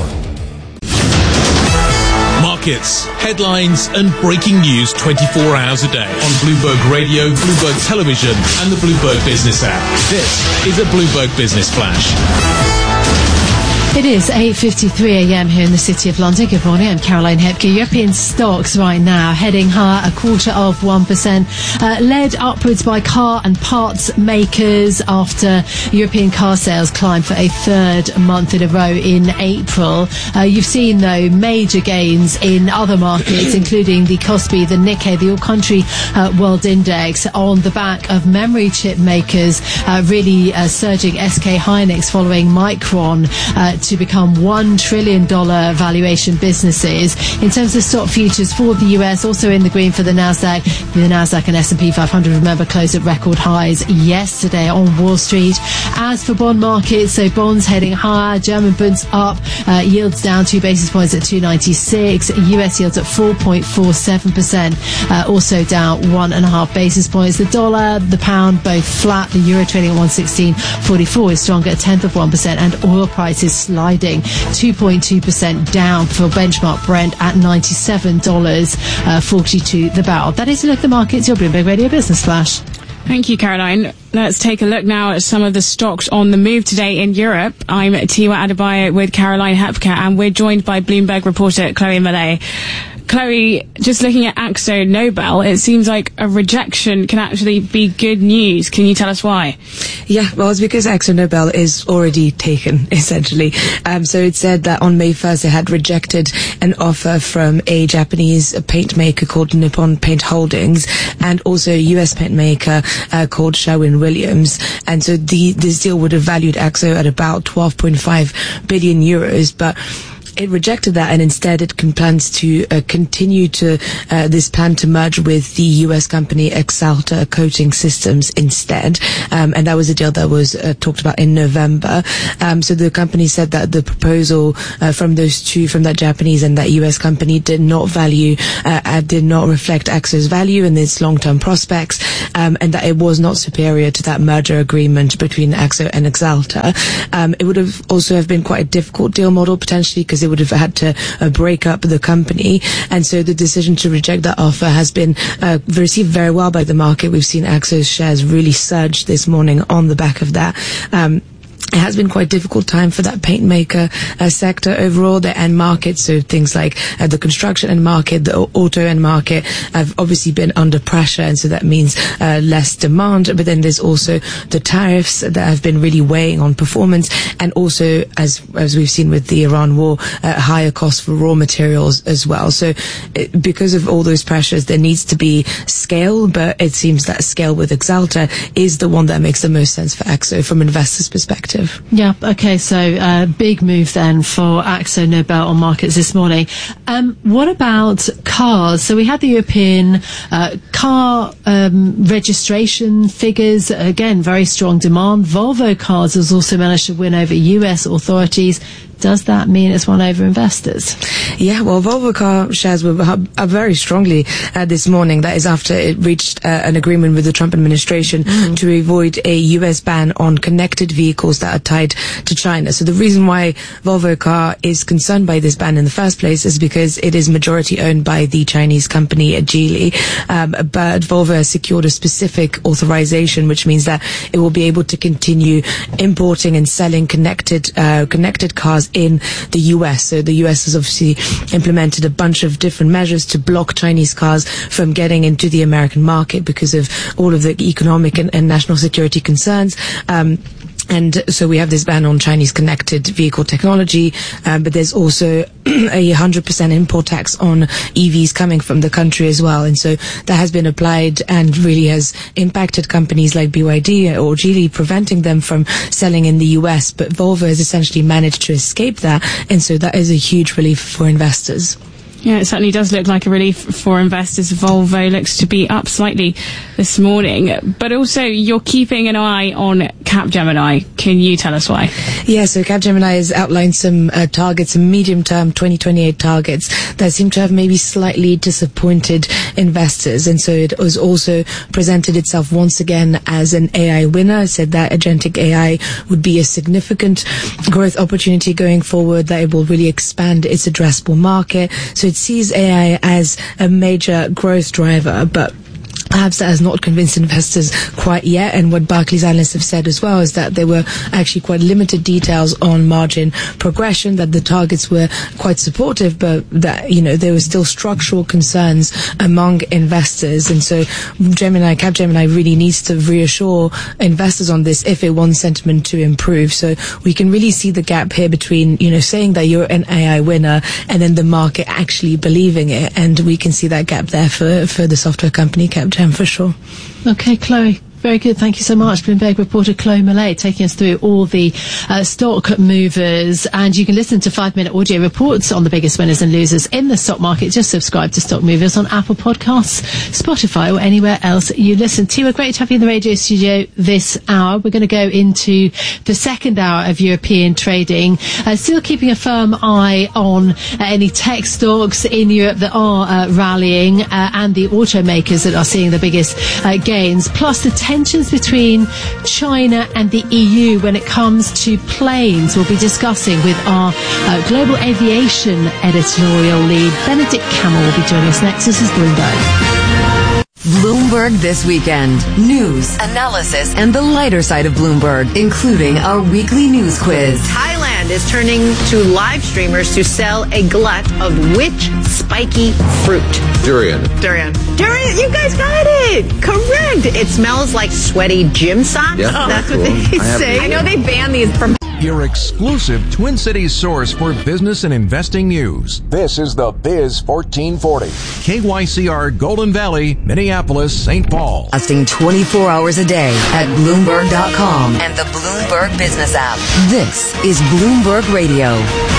Markets, headlines, and breaking news twenty-four hours a day on Bloomberg Radio, Bloomberg Television, and the Bloomberg Business app. This is a Bloomberg Business Flash. It is eight fifty-three a.m. here in the City of London. Good morning, I'm Caroline Hepke. European stocks right now heading higher, a quarter of one percent, uh, led upwards by car and parts makers after European car sales climbed for a third month in a row in April. Uh, you've seen, though, major gains in other markets, including the Kospi, the Nikkei, the all-country uh, world index, on the back of memory chip makers uh, really uh, surging. S K Hynix following Micron uh, to become one trillion dollars valuation businesses. In terms of stock futures for the U S, also in the green for the Nasdaq. The Nasdaq and S and P five hundred, remember, closed at record highs yesterday on Wall Street. As for bond markets, so bonds heading higher, German bonds up, uh, yields down two basis points at two ninety-six, U S yields at four point four seven percent, uh, also down one and a half basis points. The dollar, the pound, both flat. The euro trading at one sixteen forty-four is stronger, a tenth of one percent, and oil prices sliding two point two percent down for benchmark Brent at ninety-seven dollars and forty-two cents the barrel. That is a look at the markets, your Bloomberg Radio Business Flash. Thank you, Caroline. Let's take a look now at some of the stocks on the move today in Europe. I'm Tiwa Adebayo with Caroline Hepke, and we're joined by Bloomberg reporter Chloe Mallet. Chloe, just looking at Akzo Nobel, it seems like a rejection can actually be good news. Can you tell us why? Yeah, well, it's because Akzo Nobel is already taken, essentially. Um, so it said that on May first it had rejected an offer from a Japanese paint maker called Nippon Paint Holdings and also a U S paint maker uh, called Sherwin-Williams. And so the, this deal would have valued Akzo at about twelve point five billion euros, but it rejected that, and instead it can plans to uh, continue to uh, this plan to merge with the U S company Axalta Coating Systems instead, um, and that was a deal that was uh, talked about in November. Um, so the company said that the proposal uh, from those two, from that Japanese and that U S company, did not value, uh, uh, did not reflect Akzo's value and its long-term prospects, um, and that it was not superior to that merger agreement between Akzo and Axalta. Um, it would have also have been quite a difficult deal model potentially, because it would have had to uh, break up the company, and so the decision to reject that offer has been uh, received very well by the market. We've seen Akzo's shares really surge this morning on the back of that. Um, It has been quite a difficult time for that paint maker uh, sector overall, the end market. So things like uh, the construction end market, the auto end market have obviously been under pressure, and so that means uh, less demand. But then there's also the tariffs that have been really weighing on performance, and also, as as we've seen with the Iran war, uh, higher costs for raw materials as well. So it, because of all those pressures, there needs to be scale, but it seems that scale with Axalta is the one that makes the most sense for Akzo from investors' perspective. Yeah, okay, so uh, big move then for Akzo Nobel on markets this morning. Um, what about cars? So we had the European uh, car um, registration figures, again, very strong demand. Volvo Cars has also managed to win over U S authorities. Does that mean it's won over investors? Yeah, well, Volvo car shares were up very strongly uh, this morning. That is after it reached uh, an agreement with the Trump administration mm. to avoid a U S ban on connected vehicles that are tied to China. So the reason why Volvo car is concerned by this ban in the first place is because it is majority owned by the Chinese company Geely. Um, but Volvo has secured a specific authorization, which means that it will be able to continue importing and selling connected uh, connected cars in the U S. So the U S has obviously implemented a bunch of different measures to block Chinese cars from getting into the American market because of all of the economic and, and national security concerns. Um, And so we have this ban on Chinese connected vehicle technology, um, but there's also a one hundred percent import tax on E Vs coming from the country as well. And so that has been applied and really has impacted companies like B Y D or Geely, preventing them from selling in the U S. But Volvo has essentially managed to escape that, and so that is a huge relief for investors. Yeah, it certainly does look like a relief for investors. Volvo looks to be up slightly this morning. But also, you're keeping an eye on Capgemini. Can you tell us why? Yeah, so Capgemini has outlined some uh, targets, some medium-term twenty twenty-eight targets that seem to have maybe slightly disappointed investors. And so it has also presented itself once again as an A I winner. It said that agentic A I would be a significant growth opportunity going forward, that it will really expand its addressable market. So it sees A I as a major growth driver, but perhaps that has not convinced investors quite yet. And what Barclays analysts have said as well is that there were actually quite limited details on margin progression, that the targets were quite supportive, but that, you know, there were still structural concerns among investors. And so Gemini, Capgemini really needs to reassure investors on this if it wants sentiment to improve. So we can really see the gap here between, you know, saying that you're an A I winner and then the market actually believing it. And we can see that gap there for, for the software company Capgemini. For sure. Okay, Chloe. Very good. Thank you so much. Bloomberg reporter Chloe Millay taking us through all the uh, stock movers. And you can listen to five-minute audio reports on the biggest winners and losers in the stock market. Just subscribe to Stock Movers on Apple Podcasts, Spotify, or anywhere else you listen to. We're great to have you in the radio studio this hour. We're going to go into the second hour of European trading. Uh, still keeping a firm eye on uh, any tech stocks in Europe that are uh, rallying uh, and the automakers that are seeing the biggest uh, gains. Plus the tensions between China and the E U when it comes to planes. We'll be discussing with our uh, global aviation editorial lead, Benedict Camel, will be joining us next. This is Bloomberg. Bloomberg This Weekend. News, analysis, and the lighter side of Bloomberg, including our weekly news quiz. Thailand is turning to live streamers to sell a glut of witch spiky fruit. Durian. Durian. Durian, you guys got it! Correct! It smells like sweaty gym socks. Yeah, That's cool. what they I have- say. I know they ban these from... Your exclusive Twin Cities source for business and investing news. This is the Biz fourteen forty. K Y C R Golden Valley, Minneapolis, Saint Paul. Lasting twenty-four hours a day at Bloomberg dot com and the Bloomberg Business app. This is Bloomberg Radio.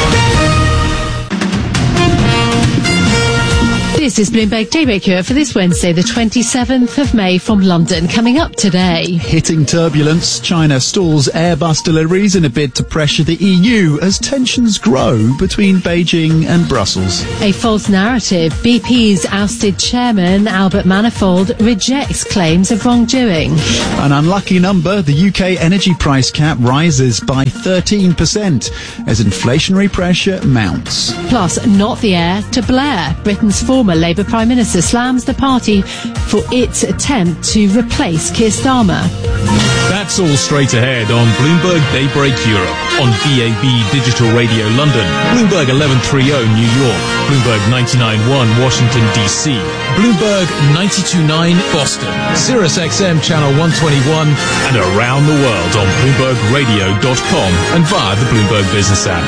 This is Bloomberg Daybreak Europe for this Wednesday, the twenty-seventh of May from London. Coming up today. Hitting turbulence, China stalls Airbus deliveries in a bid to pressure the E U as tensions grow between Beijing and Brussels. A false narrative. B P's ousted chairman, Albert Manifold, rejects claims of wrongdoing. An unlucky number, the U K energy price cap rises by thirteen percent as inflationary pressure mounts. Plus, not the heir to Blair. Britain's former Labour Prime Minister slams the party for its attempt to replace Keir Starmer. That's all straight ahead on Bloomberg Daybreak Europe, on D A B Digital Radio London, Bloomberg eleven thirty New York, Bloomberg ninety-nine point one Washington D C, Bloomberg ninety-two point nine Boston, Sirius X M Channel one twenty-one, and around the world on Bloomberg Radio dot com and via the Bloomberg Business app.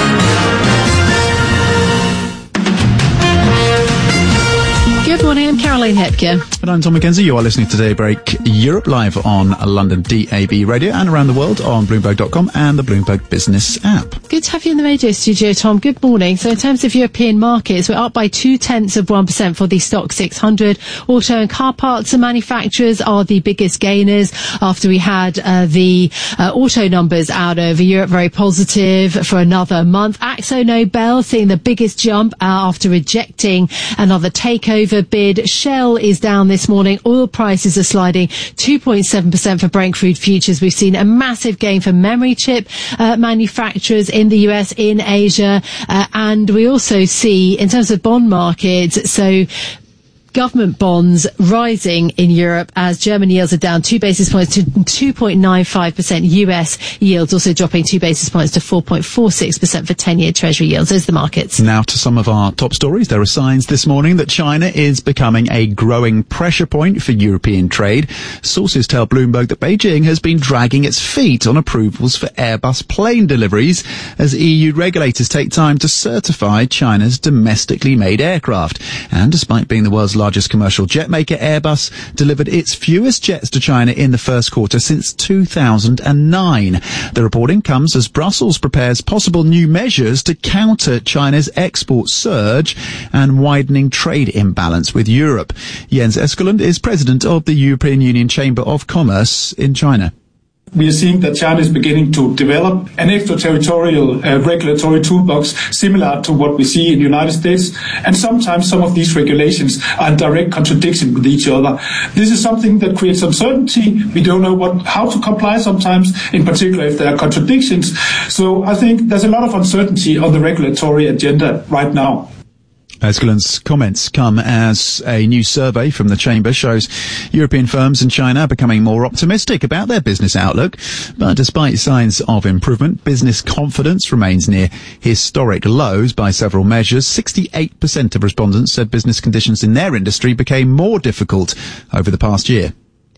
Good morning, I'm Caroline Hepker. And I'm Tom McKenzie. You are listening to Daybreak Europe live on London D A B Radio and around the world on Bloomberg dot com and the Bloomberg Business app. Good to have you in the radio studio, Tom. Good morning. So in terms of European markets, we're up by two-tenths of one percent for the Stock six hundred. Auto and car parts and manufacturers are the biggest gainers after we had uh, the uh, auto numbers out over Europe, very positive for another month. Akzo Nobel seeing the biggest jump uh, after rejecting another takeover bid. Shell is down this morning. Oil prices are sliding two point seven percent for Brent crude futures. We've seen a massive gain for memory chip uh, manufacturers in the U S, in Asia, uh, and we also see in terms of bond markets, so government bonds rising in Europe as German yields are down two basis points to two point nine five percent. U S yields also dropping two basis points to four point four six percent for ten-year Treasury yields. Those are the markets. Now to some of our top stories. There are signs this morning that China is becoming a growing pressure point for European trade. Sources tell Bloomberg that Beijing has been dragging its feet on approvals for Airbus plane deliveries as E U regulators take time to certify China's domestically made aircraft. And despite being the world's largest largest commercial jet maker, Airbus delivered its fewest jets to China in the first quarter since two thousand nine. The reporting comes as Brussels prepares possible new measures to counter China's export surge and widening trade imbalance with Europe. Jens Eskelund is president of the European Union Chamber of Commerce in China. We are seeing that China is beginning to develop an extraterritorial uh, regulatory toolbox similar to what we see in the United States, and sometimes some of these regulations are in direct contradiction with each other. This is something that creates uncertainty. We don't know what how to comply sometimes, in particular if there are contradictions. So I think there's a lot of uncertainty on the regulatory agenda right now. Eskelund's comments come as a new survey from the Chamber shows European firms in China are becoming more optimistic about their business outlook. But despite signs of improvement, business confidence remains near historic lows by several measures. sixty-eight percent of respondents said business conditions in their industry became more difficult over the past year.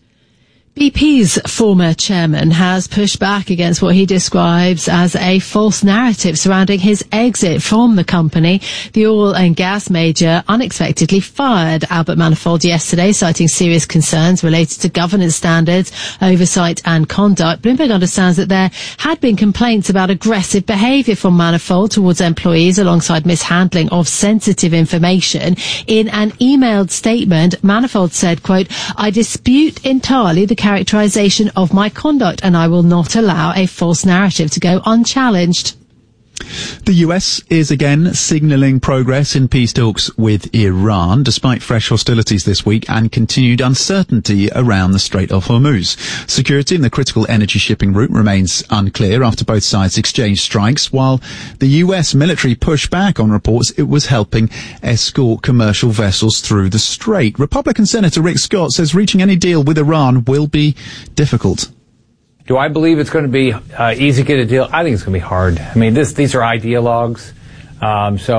B P's former chairman has pushed back against what he describes as a false narrative surrounding his exit from the company. The oil and gas major unexpectedly fired Albert Manifold yesterday, citing serious concerns related to governance standards, oversight and conduct. Bloomberg understands that there had been complaints about aggressive behaviour from Manifold towards employees alongside mishandling of sensitive information. In an emailed statement, Manifold said, quote, "I dispute entirely the characterization of my conduct and I will not allow a false narrative to go unchallenged." The U S is again signalling progress in peace talks with Iran, despite fresh hostilities this week and continued uncertainty around the Strait of Hormuz. Security in the critical energy shipping route remains unclear after both sides exchanged strikes, while the U S military pushed back on reports it was helping escort commercial vessels through the strait. Republican Senator Rick Scott says reaching any deal with Iran will be difficult. Do I believe it's going to be uh, easy to get a deal? I think it's going to be hard. I mean, this, these are ideologues. Um, so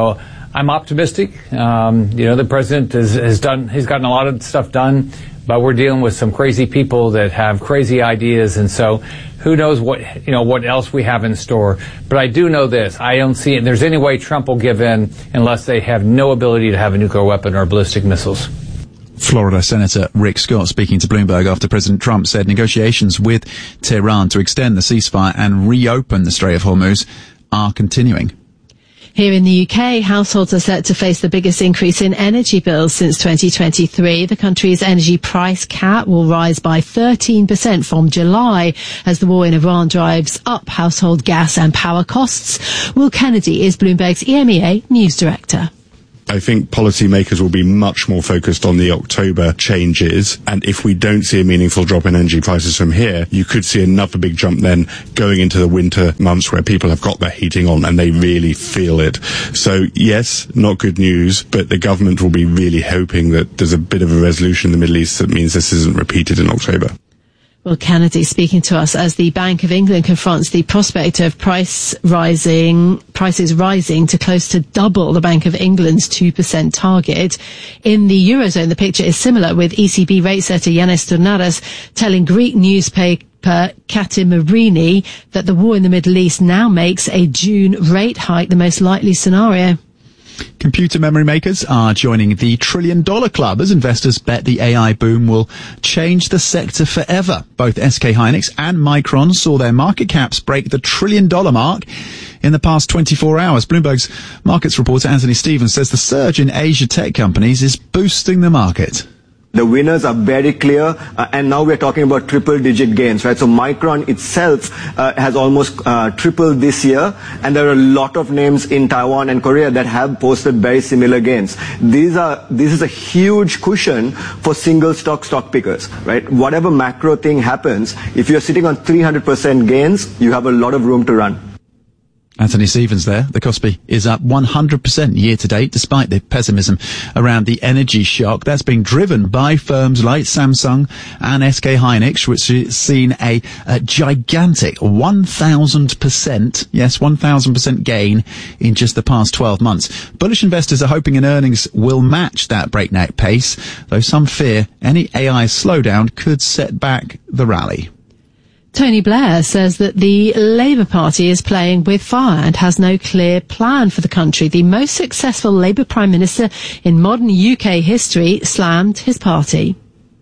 I'm optimistic. Um, you know, the president has, has done, he's gotten a lot of stuff done, but we're dealing with some crazy people that have crazy ideas, and so who knows what, you know, what else we have in store. But I do know this. I don't see it. There's any way Trump will give in unless they have no ability to have a nuclear weapon or ballistic missiles. Florida Senator Rick Scott speaking to Bloomberg after President Trump said negotiations with Tehran to extend the ceasefire and reopen the Strait of Hormuz are continuing. Here in the U K, households are set to face the biggest increase in energy bills since twenty twenty-three. The country's energy price cap will rise by thirteen percent from July as the war in Iran drives up household gas and power costs. Will Kennedy is Bloomberg's E M E A news director. I think policymakers will be much more focused on the October changes, and if we don't see a meaningful drop in energy prices from here, you could see another big jump then going into the winter months where people have got their heating on and they really feel it. So yes, not good news, but the government will be really hoping that there's a bit of a resolution in the Middle East that means this isn't repeated in October. Well, Kennedy speaking to us as the Bank of England confronts the prospect of price rising, prices rising to close to double the Bank of England's two percent target. In the Eurozone, the picture is similar, with E C B rate setter Yanis Stournaras telling Greek newspaper Katimirini that the war in the Middle East now makes a June rate hike the most likely scenario. Computer memory makers are joining the trillion dollar club as investors bet the A I boom will change the sector forever. Both S K Hynix and Micron saw their market caps break the trillion dollar mark in the past twenty-four hours. Bloomberg's markets reporter Anthony Stevens says the surge in Asia tech companies is boosting the market. The winners are very clear, uh, and now we're talking about triple-digit gains, right? So Micron itself uh, has almost uh, tripled this year, and there are a lot of names in Taiwan and Korea that have posted very similar gains. These are this is a huge cushion for single stock stock pickers, right? Whatever macro thing happens, if you're sitting on three hundred percent gains, you have a lot of room to run. Anthony Stevens there. The Kospi is up one hundred percent year to date, despite the pessimism around the energy shock. That's been driven by firms like Samsung and S K Hynix, which has seen a, a gigantic one thousand percent, yes, one thousand percent gain in just the past twelve months. Bullish investors are hoping in earnings will match that breakneck pace, though some fear any A I slowdown could set back the rally. Tony Blair says that the Labour Party is playing with fire and has no clear plan for the country. The most successful Labour Prime Minister in modern U K history slammed his party.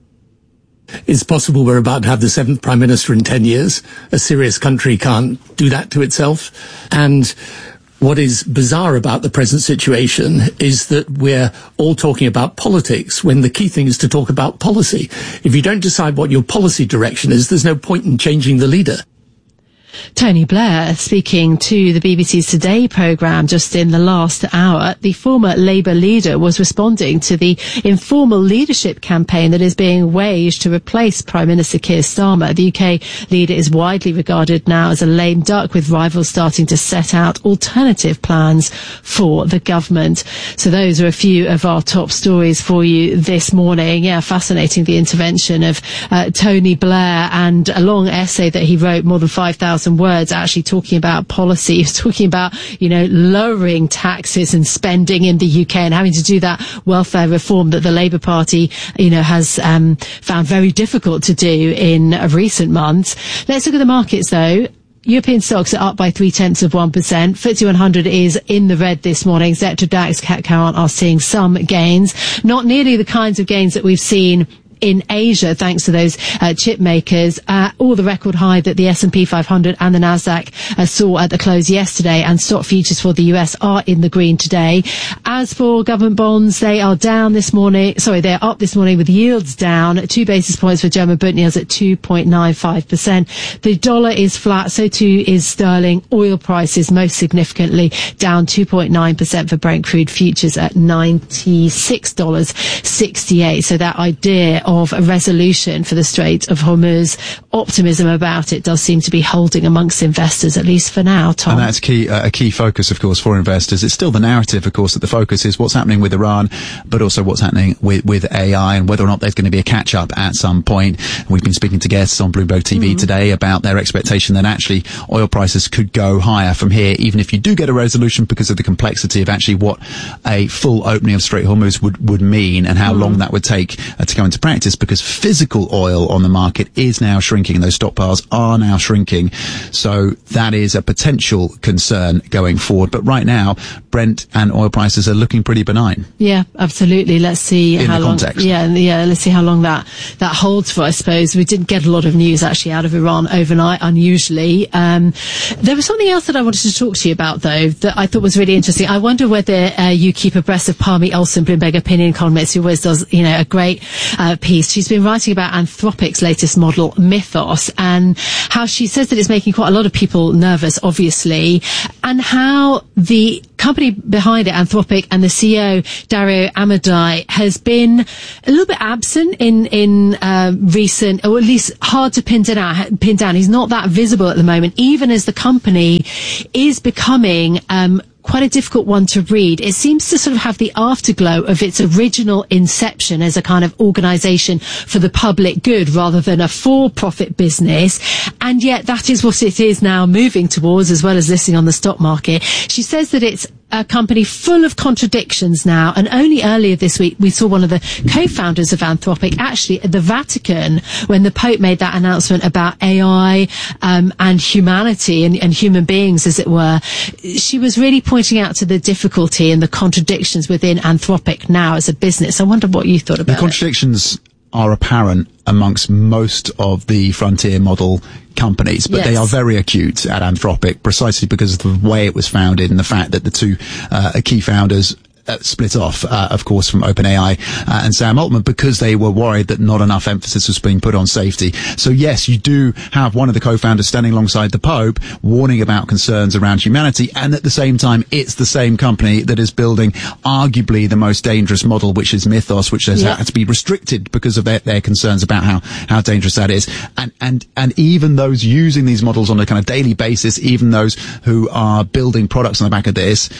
It's possible we're about to have the seventh Prime Minister in ten years. A serious country can't do that to itself. And what is bizarre about the present situation is that we're all talking about politics when the key thing is to talk about policy. If you don't decide what your policy direction is, there's no point in changing the leader. Tony Blair speaking to the B B C's Today programme just in the last hour. The former Labour leader was responding to the informal leadership campaign that is being waged to replace Prime Minister Keir Starmer. The U K leader is widely regarded now as a lame duck, with rivals starting to set out alternative plans for the government. So those are a few of our top stories for you this morning. Yeah, fascinating, the intervention of uh, Tony Blair, and a long essay that he wrote, more than five thousand words, actually talking about policy. He was talking about, you know, lowering taxes and spending in the U K and having to do that welfare reform that the Labour Party, you know, has um, found very difficult to do in uh, recent months. Let's look at the markets, though. European stocks are up by three tenths of one percent. F T S E one hundred is in the red this morning. Xetra, DAX, C A C Current are seeing some gains. Not nearly the kinds of gains that we've seen in Asia, thanks to those uh, chip makers, uh, or the record high that the S and P five hundred and the Nasdaq uh, saw at the close yesterday, and stock futures for the U S are in the green today. As for government bonds, they are down this morning, sorry, they're up this morning with yields down, two basis points for German Bund yields at two point nine five percent. The dollar is flat, so too is sterling. Oil prices most significantly down two point nine percent for Brent crude futures at ninety-six dollars and sixty-eight cents. So that idea of a resolution for the Strait of Hormuz, optimism about it does seem to be holding amongst investors, at least for now, Tom. And that's key, uh, a key focus, of course, for investors. It's still the narrative, of course, that the focus is what's happening with Iran, but also what's happening with, with A I and whether or not there's going to be a catch-up at some point. We've been speaking to guests on Bloomberg T V mm-hmm. today about their expectation that actually oil prices could go higher from here, even if you do get a resolution, because of the complexity of actually what a full opening of Strait of Hormuz would, would mean and how mm-hmm. long that would take uh, to go into practice, because physical oil on the market is now shrinking and those stockpiles are now shrinking. So that is a potential concern going forward. But right now, Brent and oil prices are looking pretty benign. Yeah, absolutely. Let's see in how the long. Context. Yeah, yeah. Let's see how long that that holds for. I suppose we didn't get a lot of news actually out of Iran overnight, unusually. Um, there was something else that I wanted to talk to you about, though, that I thought was really interesting. I wonder whether uh, you keep abreast of Parmi Olsen, Bloomberg opinion columnist, who always does, you know, a great uh, piece. She's been writing about Anthropic's latest model, Mythos, and how she says that it's making quite a lot of people nervous, obviously, and how the company behind it, Anthropic, and the C E O, Dario Amodei, has been a little bit absent in in uh, recent, or at least hard to pin down, pin down. He's not that visible at the moment, even as the company is becoming um quite a difficult one to read. It seems to sort of have the afterglow of its original inception as a kind of organisation for the public good rather than a for-profit business, and yet that is what it is now moving towards, as well as listing on the stock market. She says that it's a company full of contradictions now, and only earlier this week we saw one of the co-founders of Anthropic actually at the Vatican when the Pope made that announcement about A I um, and humanity and, and human beings, as it were. She was really pointing out to the difficulty and the contradictions within Anthropic now as a business. I wonder what you thought about it. The contradictions it. are apparent amongst most of the frontier model companies, but yes. they are very acute at Anthropic precisely because of the way it was founded and the fact that the two uh, key founders Uh, split off, uh, of course, from OpenAI uh, and Sam Altman, because they were worried that not enough emphasis was being put on safety. So yes, you do have one of the co-founders standing alongside the Pope warning about concerns around humanity, and at the same time it's the same company that is building arguably the most dangerous model, which is Mythos, which has yeah. had to be restricted because of their, their concerns about how, how dangerous that is. And, and, and even those using these models on a kind of daily basis, even those who are building products on the back of this,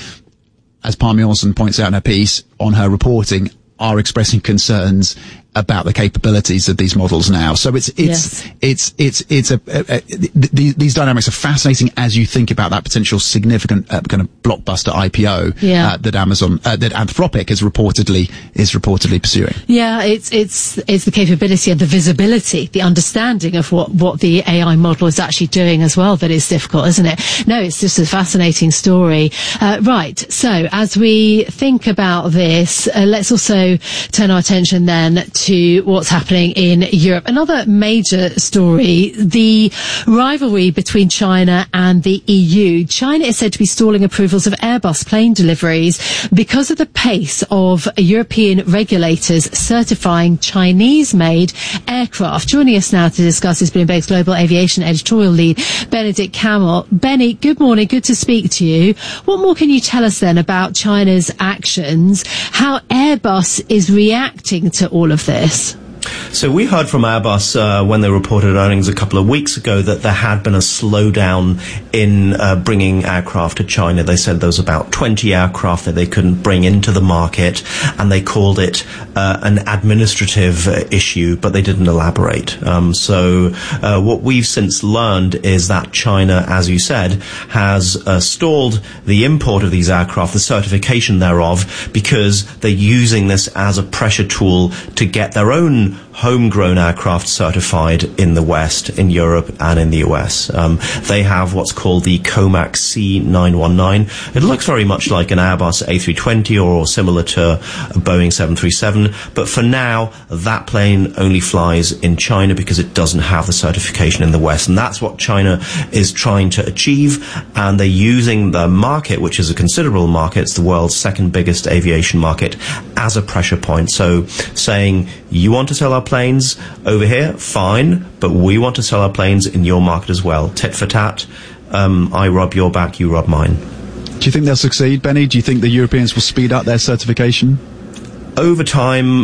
as Parmi Olsen points out in her piece on her reporting, are expressing concerns about the capabilities of these models now. So it's it's yes. it's it's it's a, a, a th- these dynamics are fascinating as you think about that potential significant uh, kind of blockbuster I P O yeah. uh, that Amazon uh, that Anthropic is reportedly is reportedly pursuing. Yeah, it's it's it's the capability and the visibility, the understanding of what what the A I model is actually doing as well that is difficult, isn't it? No, it's just a fascinating story. Uh, right. So as we think about this, uh, let's also turn our attention then to what's happening in Europe. Another major story, the rivalry between China and the E U. China is said to be stalling approvals of Airbus plane deliveries because of the pace of European regulators certifying Chinese-made aircraft. Joining us now to discuss is Bloomberg's global aviation editorial lead, Benedict Kamel. Benny, good morning. Good to speak to you. What more can you tell us then about China's actions, how Airbus is reacting to all of this? So we heard from Airbus uh, when they reported earnings a couple of weeks ago that there had been a slowdown in uh, bringing aircraft to China. They said there was about twenty aircraft that they couldn't bring into the market, and they called it uh, an administrative uh, issue, but they didn't elaborate. Um, so uh, what we've since learned is that China, as you said, has uh, stalled the import of these aircraft, the certification thereof, because they're using this as a pressure tool to get their own homegrown aircraft certified in the West, in Europe, and in the U S. Um, they have what's called the COMAC C nine one nine. It looks very much like an Airbus A three twenty or similar to a Boeing seven thirty-seven, but for now, that plane only flies in China because it doesn't have the certification in the West, and that's what China is trying to achieve, and they're using the market, which is a considerable market, it's the world's second biggest aviation market, as a pressure point. So saying, you want to sell our planes over here, fine, but we want to sell our planes in your market as well. Tit for tat. Um, I rob your back, you rob mine. Do you think they'll succeed, Benny? Do you think the Europeans will speed up their certification? Over time,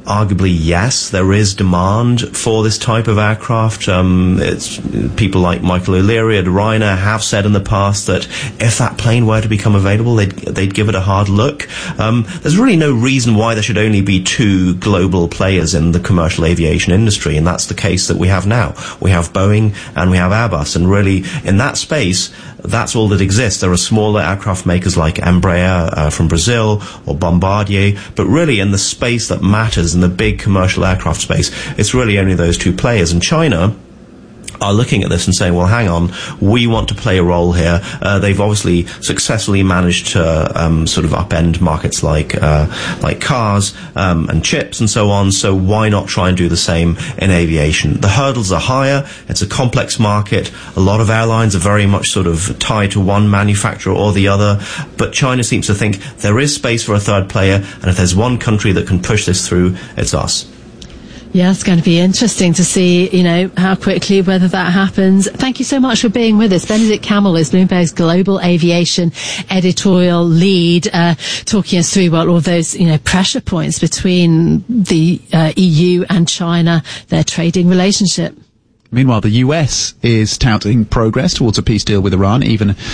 arguably, yes, there is demand for this type of aircraft. Um, it's people like Michael O'Leary at Ryanair have said in the past that if that plane were to become available, they'd they'd give it a hard look. Um, there's really no reason why there should only be two global players in the commercial aviation industry, and that's the case that we have now. We have Boeing and we have Airbus, and really in that space, that's all that exists. There are smaller aircraft makers like Embraer uh, from Brazil or Bombardier, but really in the space that matters, in the big commercial aircraft space, it's really only those two players. And China are looking at this and saying, well, hang on, we want to play a role here. Uh, they've obviously successfully managed to um, sort of upend markets like uh, like cars um, and chips and so on, so why not try and do the same in aviation? The hurdles are higher, it's a complex market, a lot of airlines are very much sort of tied to one manufacturer or the other, but China seems to think there is space for a third player, and if there's one country that can push this through, it's us. Yeah, it's going to be interesting to see, you know, how quickly, whether that happens. Thank you so much for being with us. Benedict Camel is Bloomberg's global aviation editorial lead, uh, talking us through what all those, you know, pressure points between the uh, E U and China, their trading relationship. Meanwhile, the U S is touting progress towards a peace deal with Iran, even